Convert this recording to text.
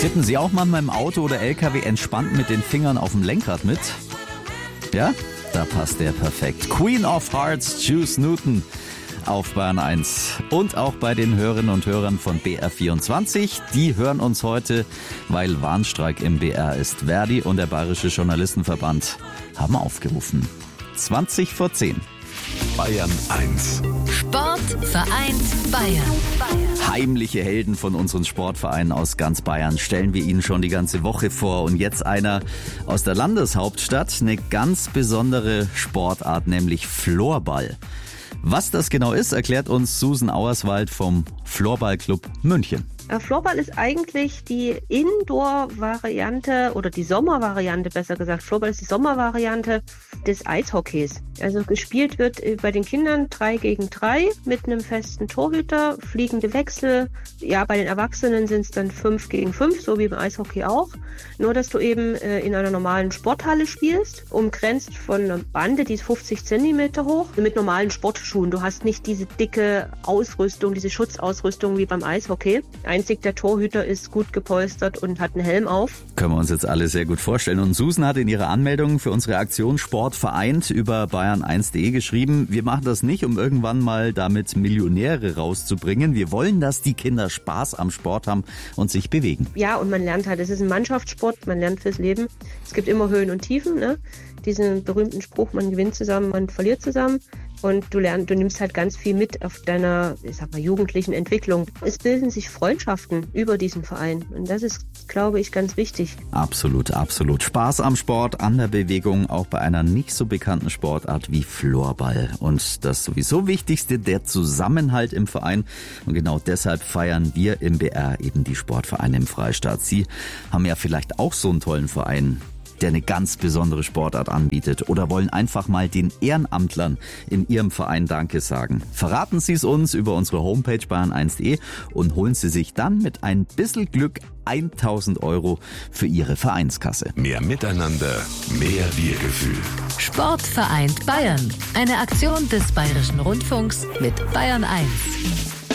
Tippen Sie auch manchmal im Auto oder LKW entspannt mit den Fingern auf dem Lenkrad mit? Ja, da passt der perfekt. Queen of Hearts, Juice Newton auf Bayern 1. Und auch bei den Hörerinnen und Hörern von BR24. Die hören uns heute, weil Warnstreik im BR ist. Verdi und der Bayerische Journalistenverband haben aufgerufen. 20 vor 10. Bayern 1. Sport vereint Bayern. Heimliche Helden von unseren Sportvereinen aus ganz Bayern stellen wir Ihnen schon die ganze Woche vor. Und jetzt einer aus der Landeshauptstadt, eine ganz besondere Sportart, nämlich Floorball. Was das genau ist, erklärt uns Susan Auerswald vom Floorballclub München. Floorball ist eigentlich die Indoor-Variante oder die Sommervariante, besser gesagt. Floorball ist die Sommervariante des Eishockeys. Also gespielt wird bei den Kindern 3 gegen 3 mit einem festen Torhüter, fliegende Wechsel. Ja, bei den Erwachsenen sind es dann 5 gegen 5, so wie beim Eishockey auch. Nur, dass du eben in einer normalen Sporthalle spielst, umgrenzt von einer Bande, die ist 50 Zentimeter hoch, mit normalen Sportschuhen. Du hast nicht diese dicke Ausrüstung, diese Schutzausrüstung wie beim Eishockey. Einzig der Torhüter ist gut gepolstert und hat einen Helm auf. Können wir uns jetzt alle sehr gut vorstellen. Und Susan hat in ihrer Anmeldung für unsere Aktion Sport vereint über bayern1.de geschrieben, wir machen das nicht, um irgendwann mal damit Millionäre rauszubringen. Wir wollen, dass die Kinder Spaß am Sport haben und sich bewegen. Ja, und man lernt halt, es ist ein Mannschaftssport, man lernt fürs Leben. Es gibt immer Höhen und Tiefen, ne? Diesen berühmten Spruch, man gewinnt zusammen, man verliert zusammen. Und du nimmst halt ganz viel mit auf deiner, jugendlichen Entwicklung. Es bilden sich Freundschaften über diesen Verein. Und das ist, glaube ich, ganz wichtig. Absolut, absolut. Spaß am Sport, an der Bewegung, auch bei einer nicht so bekannten Sportart wie Floorball. Und das sowieso Wichtigste, der Zusammenhalt im Verein. Und genau deshalb feiern wir im BR eben die Sportvereine im Freistaat. Sie haben ja vielleicht auch so einen tollen Verein, der eine ganz besondere Sportart anbietet oder wollen einfach mal den Ehrenamtlern in Ihrem Verein Danke sagen. Verraten Sie es uns über unsere Homepage bayern1.de und holen Sie sich dann mit ein bisschen Glück 1.000 € für Ihre Vereinskasse. Mehr Miteinander, mehr Wir-Gefühl. Sport vereint Bayern. Eine Aktion des Bayerischen Rundfunks mit Bayern 1.